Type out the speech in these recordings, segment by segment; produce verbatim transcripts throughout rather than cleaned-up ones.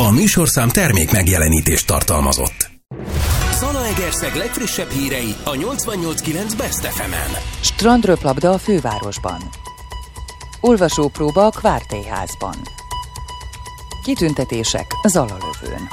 A műsorszám termék megjelenítést tartalmazott. Zalaegerszeg legfrissebb hírei a nyolcvannyolc kilenc Best ef emen. Strandröplabda a fővárosban. Olvasópróba a Kvártélyházban. Kitüntetések Zalalövőn.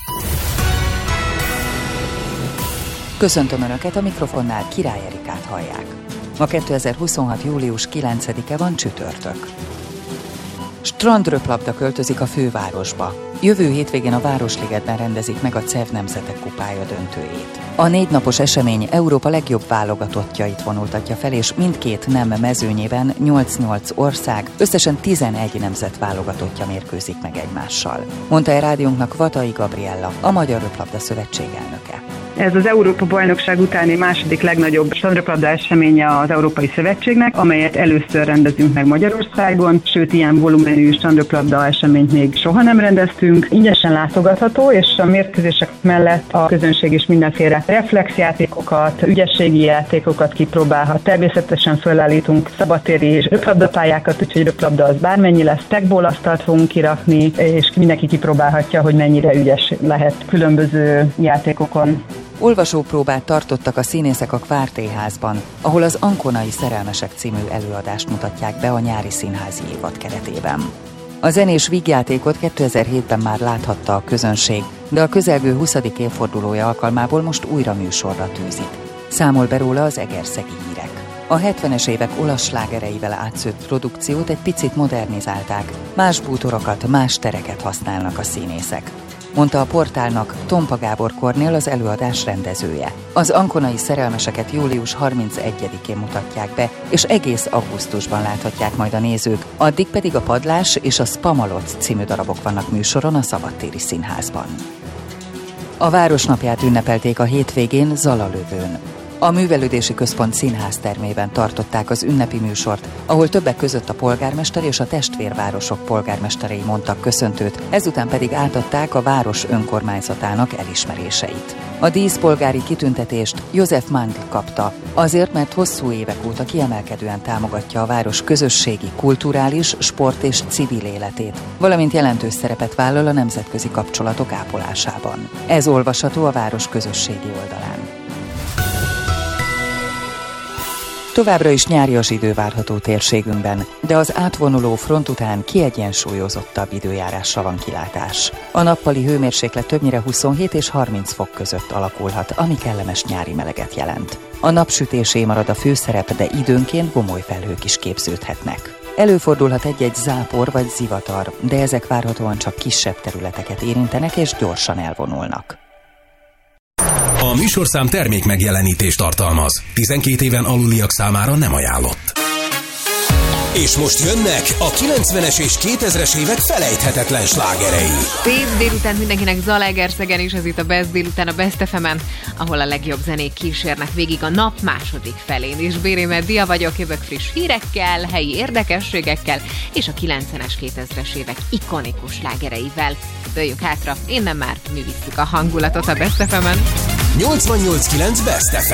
Köszöntöm Önöket, a mikrofonnál Király Erikát hallják. Ma kétezer-huszonhat. július kilencedike van, csütörtök. Strandröplabda költözik a fővárosba. Jövő hétvégén a Városligetben rendezik meg a cé e vé Nemzetek Kupája döntőjét. A négy napos esemény Európa legjobb válogatottjait vonultatja fel, és mindkét nem mezőnyében nyolc-nyolc ország, összesen tizenegy nemzet válogatottja mérkőzik meg egymással. Mondta el rádiónknak Vatai Gabriella, a Magyar Röplabda Szövetség elnöke. Ez az Európa-bajnokság utáni második legnagyobb strandröplabda eseménye az Európai Szövetségnek, amelyet először rendezünk meg Magyarországon, sőt ilyen volumenű strandröplabda eseményt még soha nem rendeztünk. Ingyenesen látogatható, és a mérkőzések mellett a közönség is mindenféle reflexjátékokat, ügyességi játékokat kipróbálhat. Természetesen fölállítunk szabadtéri és röplabdapályákat, úgyhogy röplabda az bármennyi lesz, tekból asztalt fogunk kirakni, és mindenki kipróbálhatja, hogy mennyire ügyes lehet különböző játékokon. Olvasópróbát tartottak a színészek a Kvártélyházban, ahol az Ankonai Szerelmesek című előadást mutatják be a nyári színházi évad keretében. A zenés vígjátékot kétezer-hétben már láthatta a közönség, de a közelgő huszadik évfordulója alkalmából most újra műsorra tűzik. Számol be róla az Egerszegi Hírek. A hetvenes évek olasz slágereivel átszőtt produkciót egy picit modernizálták, más bútorokat, más tereket használnak a színészek, mondta a portálnak Tompa Gábor Kornél, az előadás rendezője. Az Ankonai Szerelmeseket július harmincegyedikén mutatják be, és egész augusztusban láthatják majd a nézők, addig pedig a Padlás és a Spamalot című darabok vannak műsoron a Szabadtéri Színházban. A Városnapját ünnepelték a hétvégén Zalalövőn. A Művelődési Központ színháztermében tartották az ünnepi műsort, ahol többek között a polgármester és a testvérvárosok polgármesterei mondtak köszöntőt, ezután pedig átadták a város önkormányzatának elismeréseit. A díszpolgári kitüntetést József Mangl kapta, azért, mert hosszú évek óta kiemelkedően támogatja a város közösségi, kulturális, sport és civil életét, valamint jelentős szerepet vállal a nemzetközi kapcsolatok ápolásában. Ez olvasható a város közösségi oldalán. Továbbra is nyárias idő várható térségünkben, de az átvonuló front után kiegyensúlyozottabb időjárásra van kilátás. A nappali hőmérséklet többnyire huszonhét és harminc fok között alakulhat, ami kellemes nyári meleget jelent. A napsütésé marad a főszerep, de időnként gomoly felhők is képződhetnek. Előfordulhat egy-egy zápor vagy zivatar, de ezek várhatóan csak kisebb területeket érintenek és gyorsan elvonulnak. A műsorszám termék megjelenítést tartalmaz. tizenkét éven aluliak számára nem ajánlott. És most jönnek a kilencvenes és kétezres évek felejthetetlen slágerei. Szép délután mindenkinek Zalaegerszegen, és ez itt a Best délután a Best ef emen, ahol a legjobb zenék kísérnek végig a nap második felén. És Bérémet Dia vagyok, jövök friss hírekkel, helyi érdekességekkel, és a kilencvenes, kétezres évek ikonikus slágereivel. Dőljük hátra, innen már mi visszük a hangulatot a Best ef emen. nyolcvannyolc kilenc Best ef